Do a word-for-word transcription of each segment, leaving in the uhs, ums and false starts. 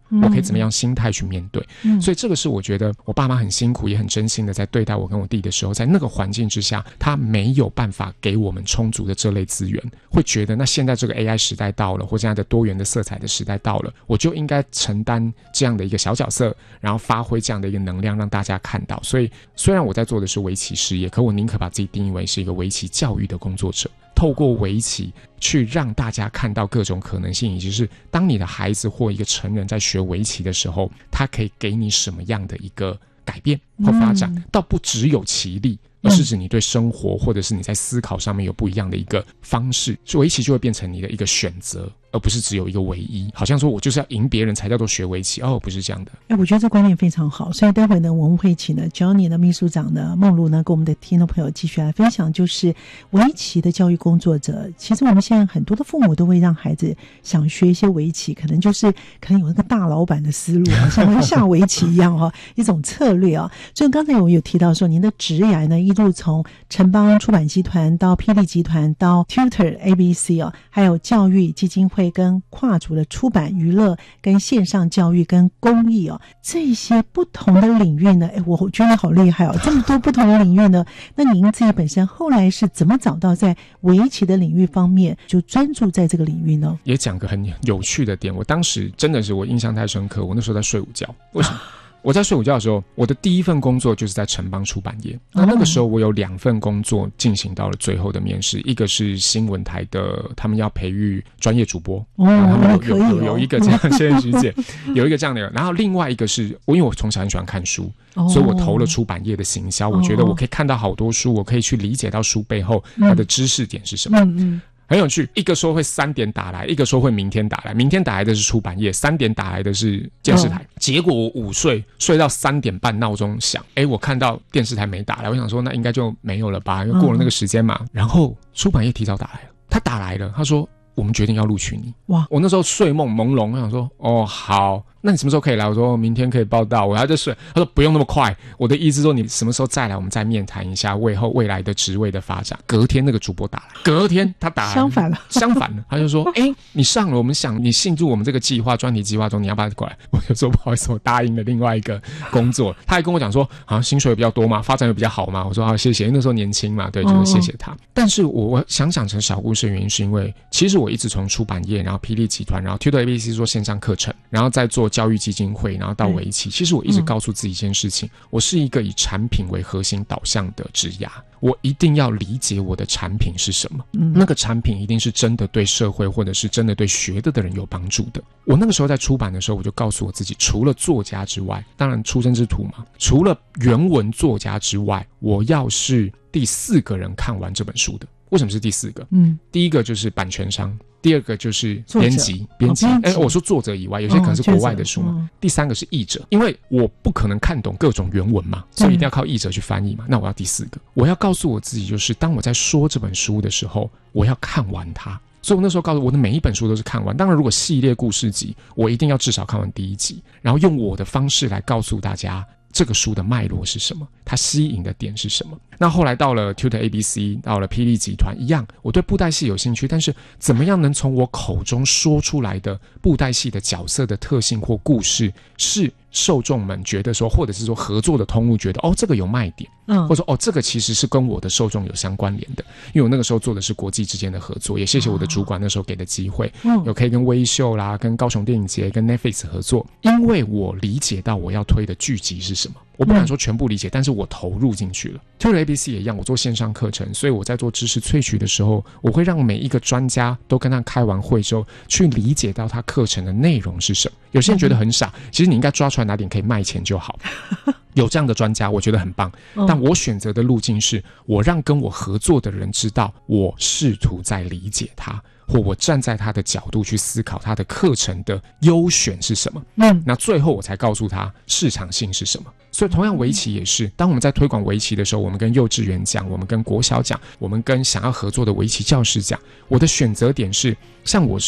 嗯、我可以怎么样心态去面对、嗯、所以这个是我觉得我爸妈很辛苦也很真心的在对待我跟我弟的时候，在那个环境之下他没有办法给我们充足的这类资源，会觉得那现在这个 A I 时代到了，或现在的多元的色彩的时代到了，我就应该承担这样的一个小角色，然后发挥这样的一个能量让大家看到。所以虽然我在做的是围棋事业，可我宁可把自己定义为是一个围棋教育的工作者，透过围棋去让大家看到各种可能性，以及是当你的孩子或一个成人在学围棋的时候，他可以给你什么样的一个改变或发展、嗯、倒不只有棋力，而是指你对生活或者是你在思考上面有不一样的一个方式，所以围棋就会变成你的一个选择，而不是只有一个唯一，好像说我就是要赢别人才叫做学围棋，哦，不是这样的。 哎，我觉得这观念非常好，所以待会呢我们会请呢 Johnny 的秘书长呢梦露呢跟我们的听众朋友继续来分享，就是围棋的教育工作者。其实我们现在很多的父母都会让孩子想学一些围棋，可能就是可能有那个大老板的思路啊，像下围棋一样哈、哦，一种策略啊。所以刚才我有提到说您的职涯呢一路从城邦出版集团到霹雳集团到 Tutor A B C 哦，还有教育基金会跟跨足的出版娱乐跟线上教育跟公益哦，这些不同的领域呢，哎，我觉得好厉害哦，这么多不同的领域呢。那您自己本身后来是怎么找到在围棋的领域方面就专注在这个领域呢？ 也讲个很有趣的点，我当时真的是我印象太深刻，我那时候在睡午觉。为什么？我在睡午觉的时候，我的第一份工作就是在城邦出版业。那那个时候我有两份工作进行到了最后的面试，一个是新闻台的，他们要培育专业主播， 哦， 他们有可以、哦、 有有一个这样，谢谢徐姐，有一个这样的，然后另外一个是我因为我从小很喜欢看书，哦、所以我投了出版业的行销、哦，我觉得我可以看到好多书，我可以去理解到书背后它的知识点是什么。嗯嗯很有趣，一个说会三点打来，一个说会明天打来，明天打来的是出版业，三点打来的是电视台、哦、结果我午睡睡到三点半闹钟响，诶我看到电视台没打来，我想说那应该就没有了吧，因为过了那个时间嘛、嗯、然后出版业提早打来了，他打来了，他说我们决定要录取你。哇！我那时候睡梦朦胧，我想说哦好，那你什么时候可以来？我说明天可以报到，我还在睡。他说不用那么快，我的意思说你什么时候再来，我们再面谈一下为后未来的职位的发展。隔天那个主播打来，隔天他打来相反了， 相反了，他就说哎、欸，你上了，我们想你进入我们这个计划专题计划中，你要不要过来？我就说不好意思，我答应了另外一个工作。他还跟我讲说啊，薪水比较多嘛，发展也比较好嘛。我说好、啊、谢谢，因为那时候年轻嘛，对，就是谢谢他。哦、但是我我想讲成小故事的原因是因为，其实我一直从出版业，然后霹雳集团，然后 Tutor A B C 做线上课程，然后再做教育基金会，然后到围棋、嗯、其实我一直告诉自己一件事情、嗯、我是一个以产品为核心导向的职涯，我一定要理解我的产品是什么、嗯、那个产品一定是真的对社会或者是真的对学的的人有帮助的。我那个时候在出版的时候，我就告诉我自己，除了作家之外，当然出生之徒嘛，除了原文作家之外，我要是第四个人看完这本书的。为什么是第四个？嗯，第一个就是版权商，第二个就是编辑，编辑，哎、哦，我说作者以外，有些可能是国外的书嘛。哦、第三个是译者，因为我不可能看懂各种原文嘛，所以一定要靠译者去翻译嘛。那我要第四个，我要告诉我自己，就是当我在说这本书的时候，我要看完它。所以我那时候告诉我的每一本书都是看完，当然如果系列故事集，我一定要至少看完第一集，然后用我的方式来告诉大家这个书的脉络是什么，它吸引的点是什么。那后来到了 Tutor A B C， 到了霹雳集团，一样我对布袋戏有兴趣，但是怎么样能从我口中说出来的布袋戏的角色的特性或故事是受众们觉得说，或者是说合作的通路觉得哦这个有卖点，嗯，或者说哦这个其实是跟我的受众有相关联的。因为我那个时候做的是国际之间的合作，也谢谢我的主管那时候给的机会、哦、有可以跟微秀啦，跟高雄电影节，跟 Netflix 合作。因为我理解到我要推的剧集是什么，我不敢说全部理解、嗯、但是我投入进去了。 Tutor A B C 也一样，我做线上课程，所以我在做知识萃取的时候，我会让每一个专家都跟他开完会之后去理解到他课程的内容是什么。有些人觉得很傻、嗯、其实你应该抓出来哪点可以卖钱就好有这样的专家我觉得很棒、嗯、但我选择的路径是我让跟我合作的人知道我试图在理解他，或我站在他的角度去思考他的课程的优选是什么，嗯，那最后我才告诉他市场性是什么。所以同样围棋也是，当我们在推广围棋的时候，我们跟幼稚园讲，我们跟国小讲，我们跟想要合作的围棋教师讲，我的选择点是，像我是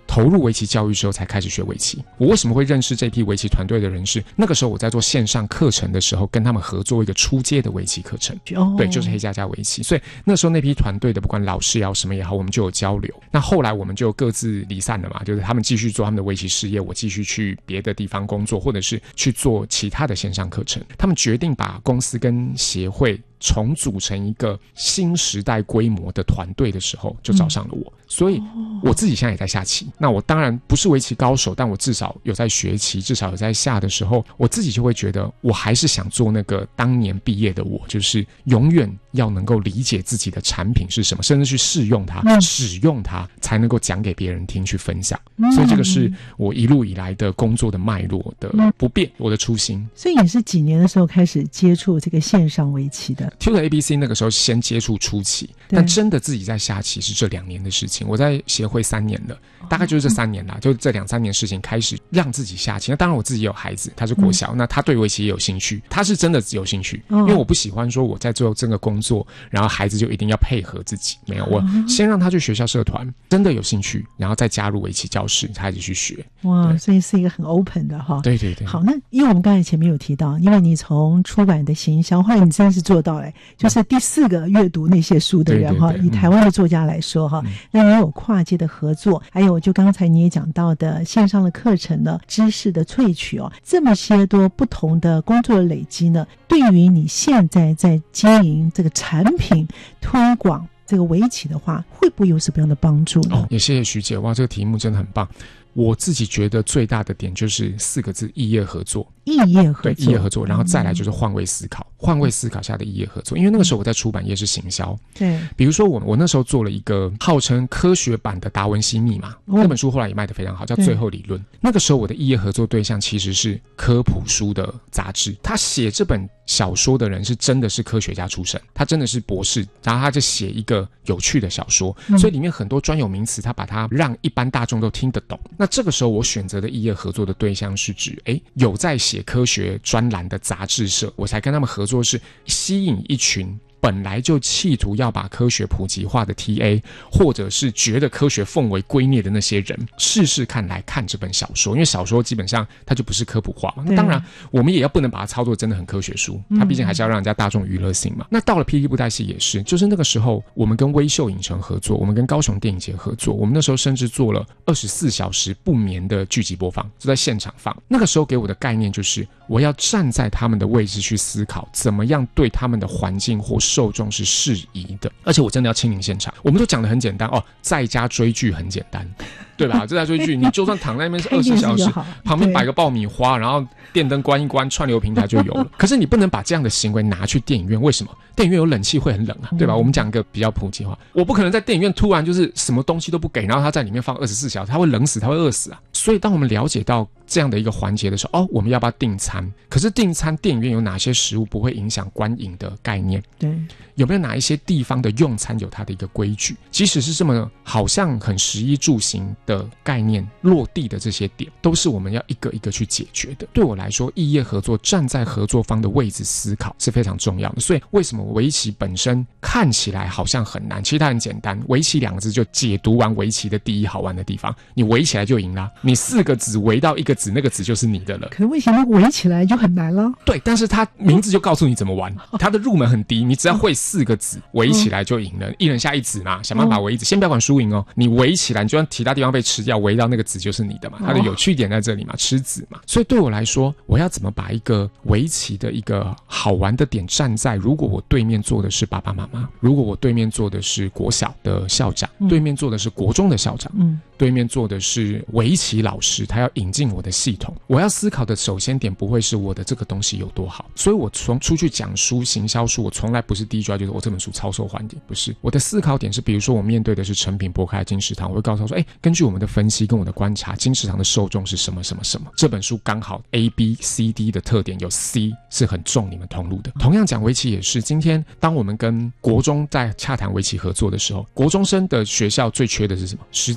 投入围棋教育之后才开始学围棋。我为什么会认识这批围棋团队的人士？那个时候我在做线上课程的时候，跟他们合作一个初阶的围棋课程， 哦、 对，就是黑加加围棋。所以那时候那批团队的不管老师也好什么也好，我们就有交流。那后来我们就各自离散了嘛，就是他们继续做他们的围棋事业，我继续去别的地方工作，或者是去做其他的线上课程。他们决定把公司跟协会重组成一个新时代规模的团队的时候，就找上了我。嗯、所以我自己现在也在下棋，那我当然不是围棋高手，但我至少有在学棋，至少有在下的时候，我自己就会觉得我还是想做那个当年毕业的我，就是永远要能够理解自己的产品是什么，甚至去试用它、嗯、使用它，才能够讲给别人听，去分享。嗯、所以这个是我一路以来的工作的脉络的不变，我的初心。 所以也是几年的时候开始接触这个线上围棋的。 Tutor A B C 那个时候先接触初期，但真的自己在下棋是这两年的事情。我在协会三年了，大概就是这三年啦，就这两三年事情开始让自己下棋。那当然我自己也有孩子，他是国小，嗯、那他对围棋也有兴趣，他是真的有兴趣，哦、因为我不喜欢说我在做这个工作，然后孩子就一定要配合自己，没有，我先让他去学校社团，真的有兴趣，然后再加入围棋教室，他开始去学。 哇，所以是一个很 open 的哈。 对对对。 好，那因为我们刚才前面有提到，因为你从出版的行销，后来你真的是做到了，就是第四个阅读那些书的人哈。以台湾的作家来说哈，嗯、那也有跨界的合作，还有就刚才你也讲到的线上的课程呢，知识的萃取哦，这么些多不同的工作的累积呢，对于你现在在经营这个产品推广这个围棋的话，会不会有什么样的帮助呢？ 哦，也谢谢徐姐，哇，这个题目真的很棒。我自己觉得最大的点就是四个字：异业合作。 异业合作， 对，异业合作，然后再来就是换位思考，换、嗯、位思考下的异业合作。因为那个时候我在出版业是行销，对，比如说我我那时候做了一个号称科学版的达文西密码，哦、那本书后来也卖得非常好，叫《最后理论》。那个时候我的异业合作对象其实是科普书的杂志，他写这本小说的人是真的是科学家出身，他真的是博士，然后他就写一个有趣的小说，嗯、所以里面很多专有名词，他把它让一般大众都听得懂。那这个时候我选择的异业合作的对象是指，哎，有在写科学专栏的杂志社，我才跟他们合作，是吸引一群本来就企图要把科学普及化的 T A， 或者是觉得科学奉为圭臬的那些人，试试看来看这本小说。因为小说基本上它就不是科普化嘛，那当然我们也要不能把它操作真的很科学书，它毕竟还是要让人家大众娱乐性嘛。嗯、那到了霹雳布袋戏也是，就是那个时候我们跟微秀影城合作，我们跟高雄电影节合作，我们那时候甚至做了二十四小时不眠的剧集播放，就在现场放。那个时候给我的概念就是我要站在他们的位置去思考，怎么样对他们的环境或受众是适宜的，而且我真的要亲临现场。我们都讲得很简单哦，在家追剧很简单，对吧？在家追剧，你就算躺在那边是二十四小时，旁边摆个爆米花，然后电灯关一关，串流平台就有了。可是你不能把这样的行为拿去电影院，为什么？电影院有冷气会很冷啊，对吧？我们讲一个比较普及化，我不可能在电影院突然就是什么东西都不给，然后他在里面放二十四小时，他会冷死，他会饿死啊。所以当我们了解到这样的一个环节的时候，哦，我们要不要订餐？可是订餐电影院有哪些食物不会影响观影的概念？对，有没有哪一些地方的用餐有它的一个规矩？即使是这么好像很食衣住行的概念落地的这些点，都是我们要一个一个去解决的。对我来说，异业合作站在合作方的位置思考是非常重要的。所以为什么围棋本身看起来好像很难，其实它很简单。围棋两个字就解读完围棋的第一好玩的地方，你围起来就赢啦。你四个子围到一个子，那个子就是你的了。 可是为什么围起来就很难了？ 对，但是它名字就告诉你怎么玩，它的入门很低，你只要会四个子，围起来就赢了。一人下一子嘛，想办法围一子，先不要管输赢哦。你围起来，你就算其他地方被吃掉，围到那个子就是你的嘛。它的有趣点在这里嘛，吃子嘛。所以对我来说，我要怎么把一个围棋的一个好玩的点站在，如果我对面坐的是爸爸妈妈，如果我对面坐的是国小的校长，嗯、对面坐的是国中的校长，嗯，对面坐的是围棋老师，他要引进我的系统，我要思考的首先点不会是我的这个东西有多好。所以我从出去讲书行销书，我从来不是第一句话就是我这本书超受欢迎，不是。我的思考点是，比如说我面对的是诚品、博开、金石堂，我会告诉他说，哎，根据我们的分析跟我的观察，金石堂的受众是什么什么什么，这本书刚好 A B C D 的特点有 C 是很重你们同路的。同样讲围棋也是，今天当我们跟国中在洽谈围棋合作的时候，国中生的学校最缺的是什么？时间啊，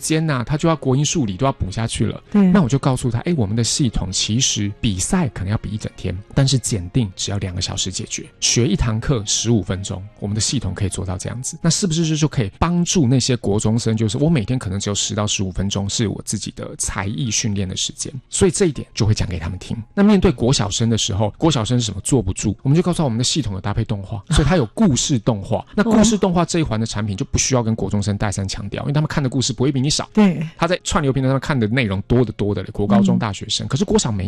他就要国英数理都要补下去了。 对， 那我就告诉他，哎，我们的系统其实比赛可能要比一整天，但是检定只要两个小时解决，学一堂课十五分钟，我们的系统可以做到这样子。那是不是就可以帮助那些国中生，就是我每天可能只有十到十五分钟是我自己的才艺训练的时间，所以这一点就会讲给他们听。那面对国小生的时候，国小生是什么坐不住，我们就告诉他我们的系统有搭配动画，所以它有故事动画。那故事动画这一环的产品就不需要跟国中生再三强调，因为他们看的故事不会比你少。 对， 他在串流平台上看的内容多得多的了，国高中大学生，嗯、可是国小没